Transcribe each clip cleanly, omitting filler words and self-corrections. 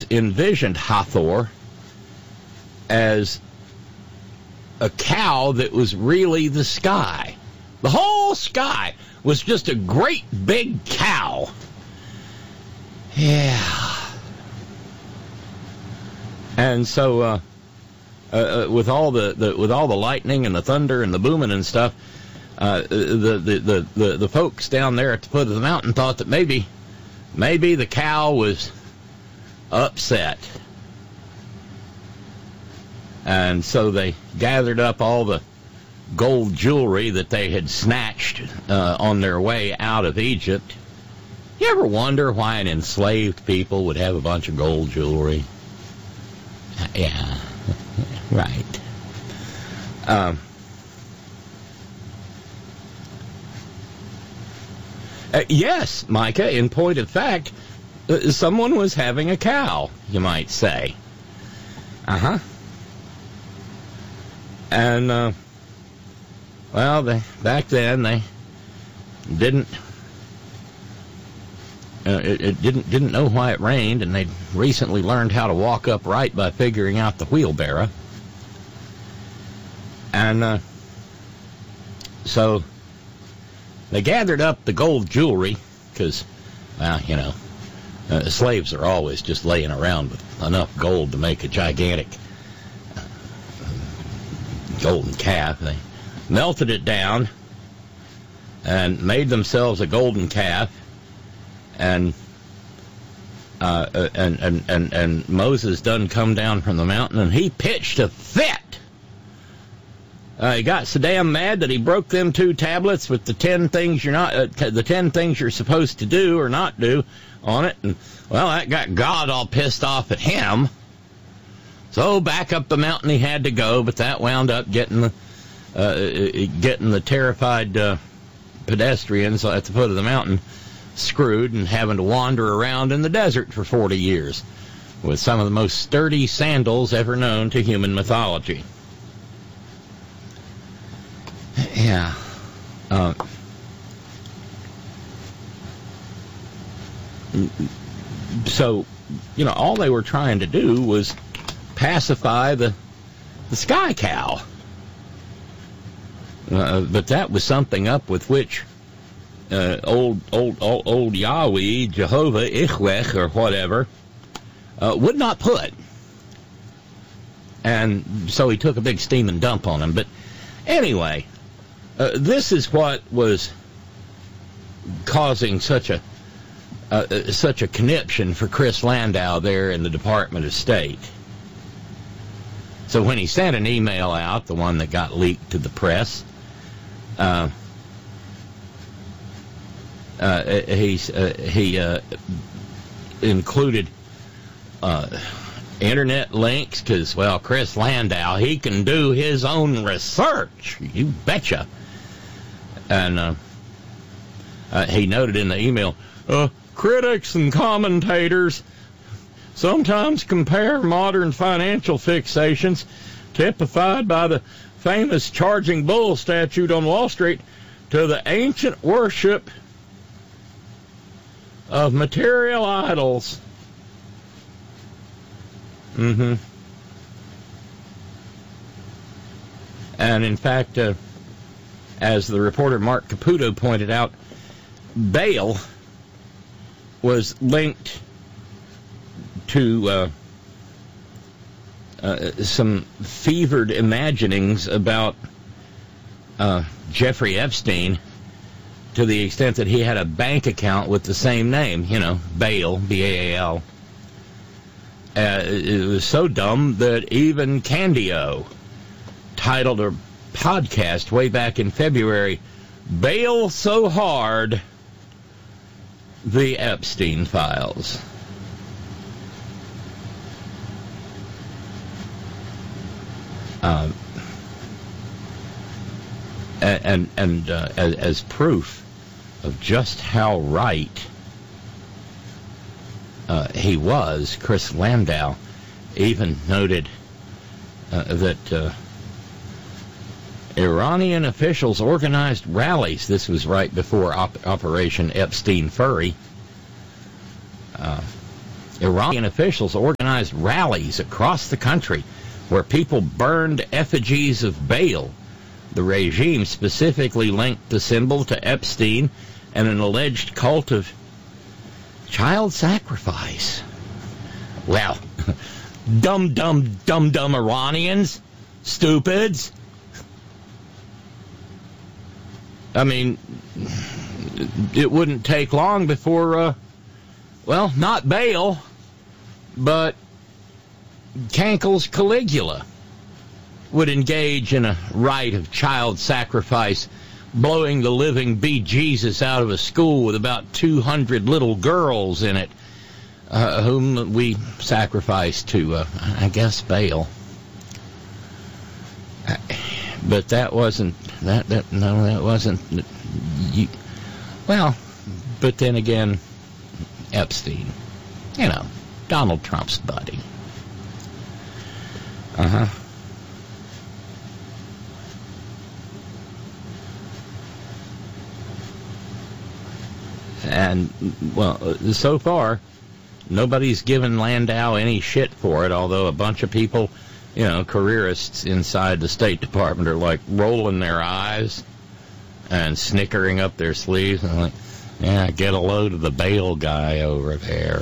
envisioned Hathor as a cow that was really the sky. The whole sky was just a great big cow. Yeah. And so, with all the lightning and the thunder and the booming and stuff, the folks down there at the foot of the mountain thought that maybe the cow was upset. And so they gathered up all the gold jewelry that they had snatched on their way out of Egypt. You ever wonder why an enslaved people would have a bunch of gold jewelry? Yeah, right. Yes, Micah, in point of fact, someone was having a cow, you might say. Uh-huh. And, well, back then they didn't... It didn't know why it rained, and they'd recently learned how to walk upright by figuring out the wheelbarrow. And so they gathered up the gold jewelry, because, well, you know, slaves are always just laying around with enough gold to make a gigantic golden calf. They melted it down and made themselves a golden calf. And Moses done come down from the mountain, and he pitched a fit. He got so damn mad that he broke them 2 tablets with the 10 things the 10 things you're supposed to do or not do on it, and well, that got God all pissed off at him. So back up the mountain he had to go, but that wound up getting the terrified pedestrians at the foot of the mountain screwed and having to wander around in the desert for 40 years with some of the most sturdy sandals ever known to human mythology. Yeah. So, you know, all they were trying to do was pacify the sky cow. But that was something up with which old Yahweh, Jehovah, Ichwech, or whatever, would not put. And so he took a big steaming dump on him. But anyway, this is what was causing such a conniption for Chris Landau there in the Department of State. So when he sent an email out, the one that got leaked to the press, he included internet links because, well, Chris Landau, he can do his own research. You betcha. And he noted in the email, critics and commentators sometimes compare modern financial fixations typified by the famous charging bull statute on Wall Street to the ancient worship of material idols. And in fact, as the reporter Mark Caputo pointed out, Baal was linked to some fevered imaginings about Jeffrey Epstein, to the extent that he had a bank account with the same name, you know, Baal, B-A-A-L. It was so dumb that even Candio titled a podcast way back in February, Bail So Hard, The Epstein Files. As proof of just how right he was, Chris Landau even noted that Iranian officials organized rallies. This was right before Operation Epstein Furry. Iranian officials organized rallies across the country where people burned effigies of Baal. The regime specifically linked the symbol to Epstein and an alleged cult of child sacrifice. Well, dumb Iranians, stupids. I mean, it wouldn't take long before, not Baal, but Cankel's Caligula would engage in a rite of child sacrifice, blowing the living bejesus out of a school with about 200 little girls in it, whom we sacrificed to, I guess, Baal. But that wasn't, that wasn't, but then again, Epstein, Donald Trump's buddy. And, so far, nobody's given Landau any shit for it, although a bunch of people, careerists inside the State Department are, like, rolling their eyes and snickering up their sleeves and like, yeah, get a load of the Baal guy over there.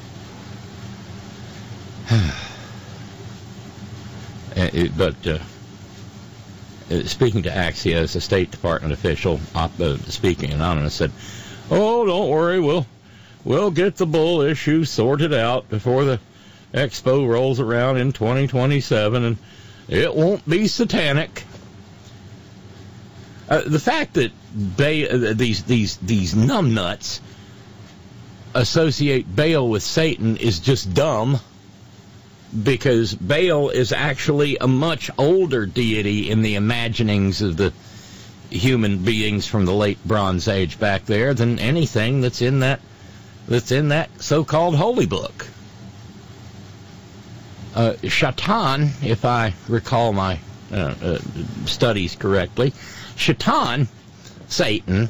But speaking to Axios, a State Department official, speaking anonymous, said, "Oh, don't worry, we'll get the bull issue sorted out before the expo rolls around in 2027, and it won't be satanic." The fact that these numbnuts associate Baal with Satan is just dumb, because Baal is actually a much older deity in the imaginings of the human beings from the late Bronze Age back there than anything that's in that so-called holy book. Shaitan, if I recall my studies correctly, Shaitan, Satan,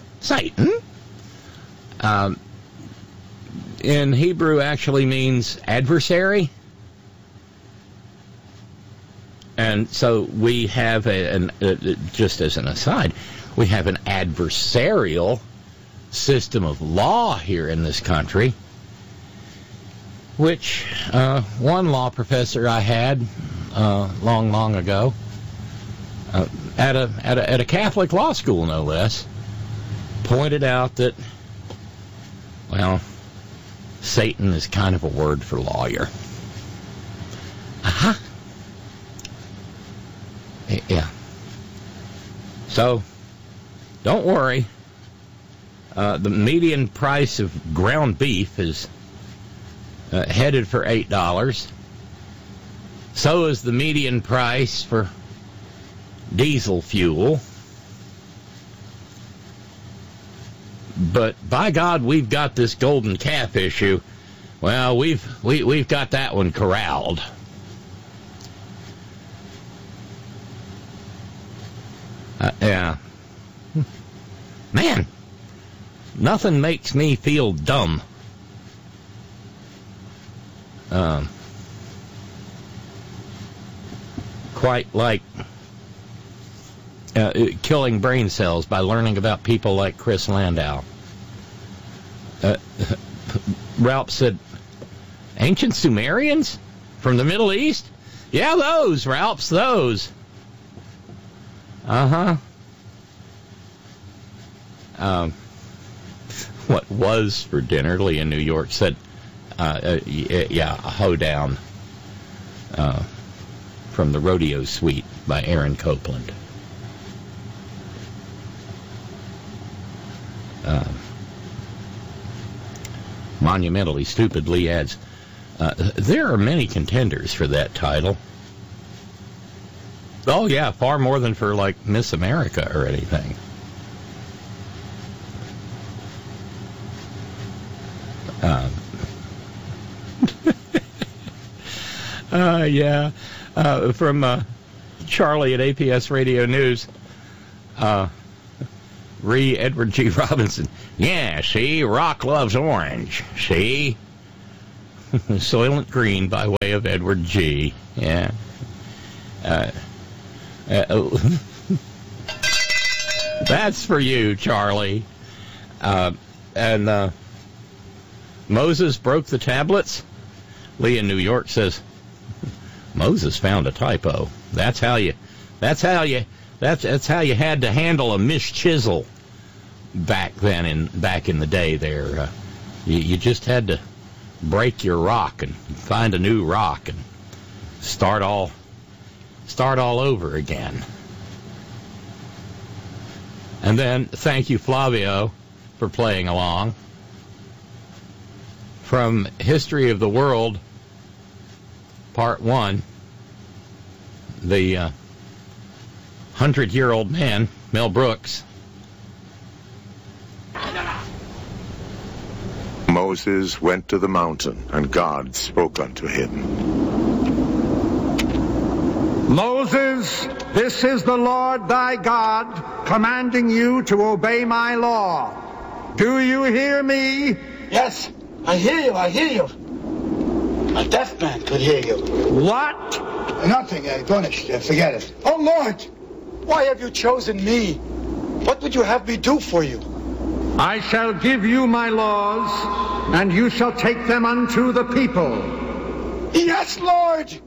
in Hebrew actually means adversary. And so we have just as an aside, we have an adversarial system of law here in this country, which one law professor I had long ago at a Catholic law school, no less, pointed out that, Satan is kind of a word for lawyer. Yeah. So, don't worry. The median price of ground beef is headed for $8. So is the median price for diesel fuel. But by God, we've got this golden calf issue. Well, we've got that one corralled. Yeah. Man, nothing makes me feel dumb. Quite like killing brain cells by learning about people like Chris Landau. Ralph said, ancient Sumerians from the Middle East? Yeah, those, Ralphs, those. What was for dinner? Lee in New York said, a hoedown from the Rodeo Suite by Aaron Copland. Monumentally Stupid, Lee adds, there are many contenders for that title. Oh, yeah, far more than for, like, Miss America or anything. From Charlie at APS Radio News, Edward G. Robinson. Yeah, see, Rock loves orange. See? Soylent Green by way of Edward G. Yeah. That's for you, Charlie. And Moses broke the tablets. Lee in New York says, Moses found a typo. That's how you had to handle a mischisel back in the day there. You just had to break your rock and find a new rock and start all over again. And then, thank you, Flavio, for playing along. From History of the World, Part 1, the 100-year-old man, Mel Brooks. Moses went to the mountain, and God spoke unto him. Moses, this is the Lord thy God, commanding you to obey my law. Do you hear me? Yes, I hear you. A deaf man could hear you. What? Nothing, finished. Forget it. Oh, Lord, why have you chosen me? What would you have me do for you? I shall give you my laws, and you shall take them unto the people. Yes, Lord!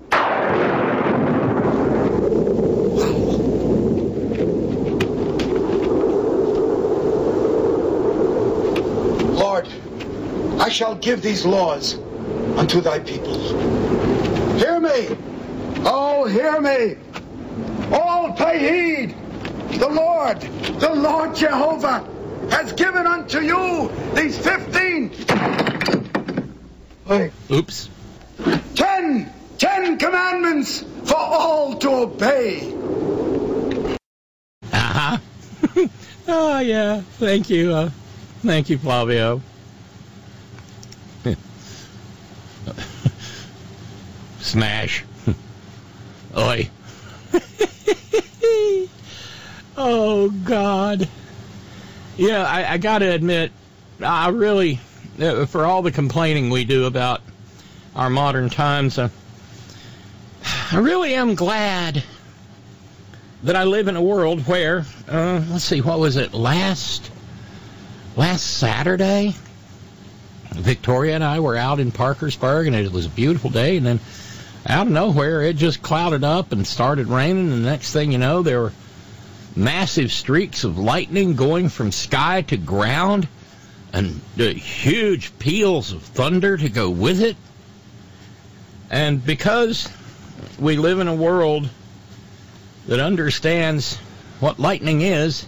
Lord, I shall give these laws unto thy people. Hear me! Oh, hear me! All pay heed! The Lord Jehovah, has given unto you these 15... Oops. 10 commandments for all to obey. Uh-huh. Oh, yeah. Thank you, Flavio. Smash. Oi. Oh, God. Yeah, I got to admit, I really, for all the complaining we do about our modern times, I really am glad that I live in a world where, let's see, what was it, last Saturday? Victoria and I were out in Parkersburg, and it was a beautiful day, and then out of nowhere, it just clouded up and started raining, and the next thing you know, there were massive streaks of lightning going from sky to ground, and huge peals of thunder to go with it. And because we live in a world that understands what lightning is,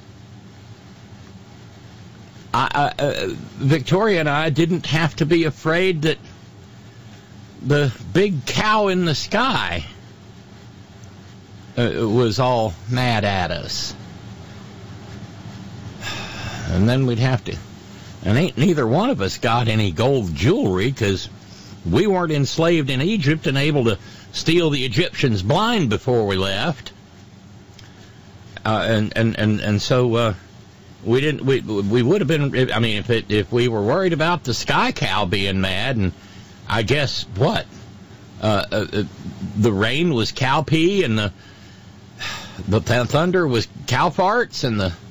Victoria and I didn't have to be afraid that the big cow in the sky was all mad at us. And then we'd have to... And ain't neither one of us got any gold jewelry because we weren't enslaved in Egypt and able to steal the Egyptians blind before we left. And so we didn't... We would have been... I mean, if we were worried about the sky cow being mad, and I guess what? The rain was cow pee, and the thunder was cow farts, and the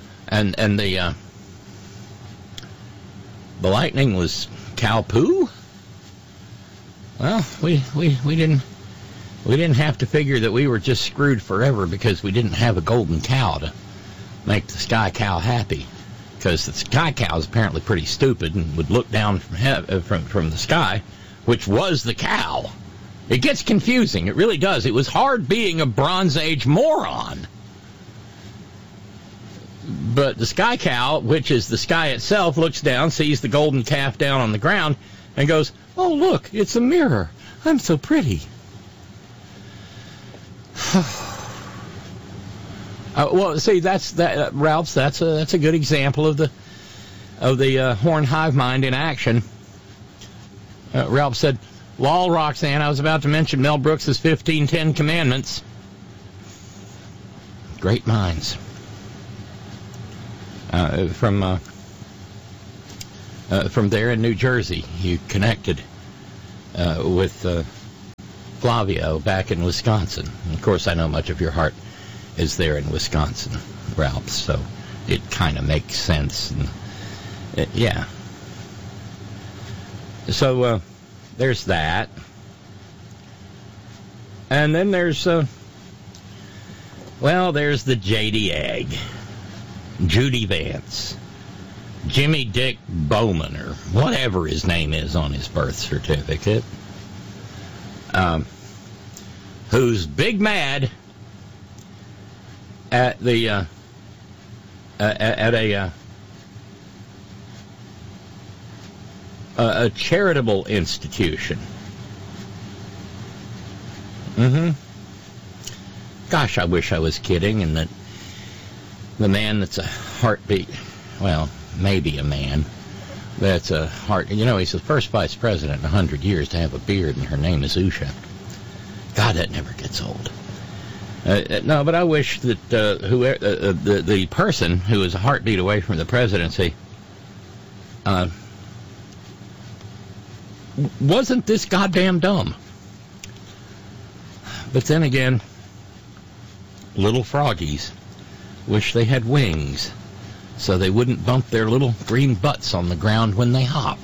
lightning was cow poo. Well, we didn't have to figure that we were just screwed forever because we didn't have a golden cow to make the sky cow happy. Because the sky cow is apparently pretty stupid and would look down from the sky, which was the cow. It gets confusing. It really does. It was hard being a Bronze Age moron. But the sky cow, which is the sky itself, looks down, sees the golden calf down on the ground, and goes, "Oh, look, it's a mirror. I'm so pretty." Well, see, Ralph's. That's a good example of the horn hive mind in action. Ralph said, "Lol, Roxanne, I was about to mention Mel Brooks' 15 Ten Commandments." Great minds. From there in New Jersey, you connected with Flavio back in Wisconsin. Of course, I know much of your heart is there in Wisconsin, Ralph, so it kind of makes sense. And, yeah. So there's that. And then there's, there's the J.D. Egg, Judy Vance, Jimmy Dick Bowman, or whatever his name is on his birth certificate, who's big mad at the a charitable institution. Gosh, I wish I was kidding, and that the man that's a heartbeat, well, maybe a man that's a heart, he's the first vice president in 100 years to have a beard, and her name is Usha. God, that never gets old. No, but I wish that the person who is a heartbeat away from the presidency wasn't this goddamn dumb. But then again, little froggies wish they had wings so they wouldn't bump their little green butts on the ground when they hop.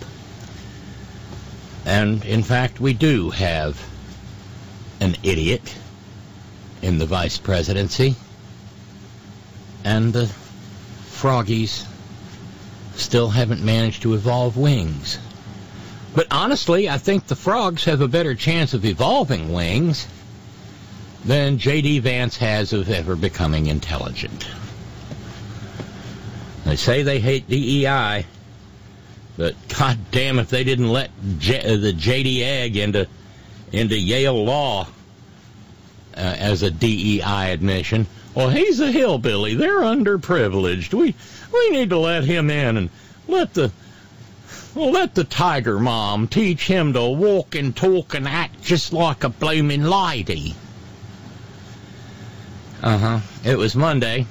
And, in fact, we do have an idiot in the vice presidency, and the froggies still haven't managed to evolve wings. But honestly, I think the frogs have a better chance of evolving wings than J.D. Vance has of ever becoming intelligent. They say they hate DEI, but god damn if they didn't let the J.D. Egg into Yale Law as a DEI admission. Well, he's a hillbilly. They're underprivileged. We need to let him in and let the tiger mom teach him to walk and talk and act just like a blooming lady. It was Monday.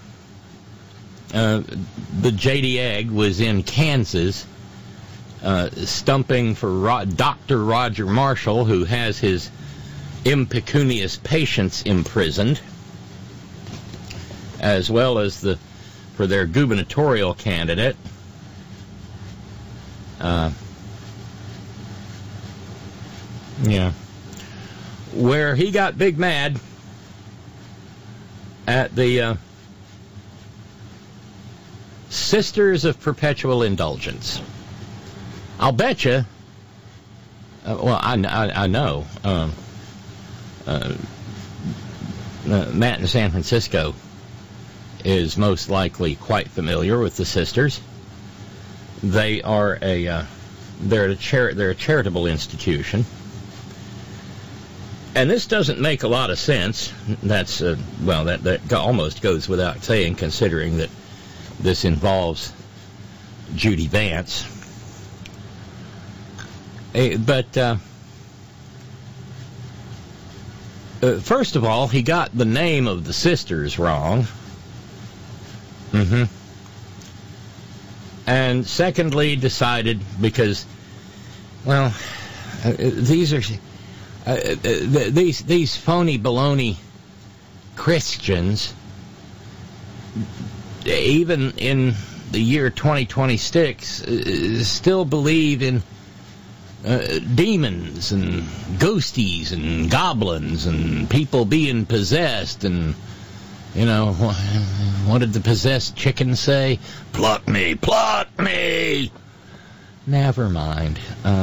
The J.D. Egg was in Kansas, stumping for Dr. Roger Marshall, who has his impecunious patients imprisoned, as well as for their gubernatorial candidate. Where he got big mad at the Sisters of Perpetual Indulgence. I'll bet you. I know. Matt in San Francisco is most likely quite familiar with the sisters. They are they're a charitable institution, and this doesn't make a lot of sense. That's that almost goes without saying, considering that this involves Judy Vance. But first of all, he got the name of the sisters wrong. And secondly, decided because, these are these phony baloney Christians, even in the year 2026, still believe in demons and ghosties and goblins and people being possessed. And what did the possessed chicken say? Pluck me, pluck me. Never mind.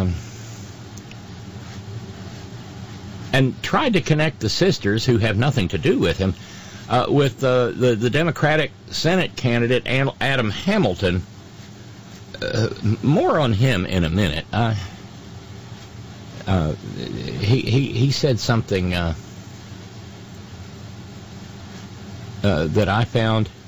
And tried to connect the sisters, who have nothing to do with him, with the Democratic Senate candidate Adam Hamilton. More on him in a minute. He said something that I found